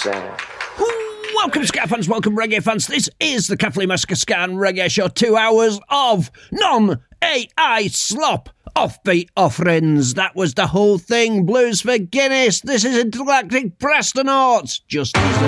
Santa. Welcome, Ska fans, welcome, reggae fans. This is the Kathleen Massacre Ska and Reggae Show. 2 hours of non-AI slop. Offbeat offerings. That was the whole thing. Blues for Guinness. This is Intergalactic Prestonauts. Just as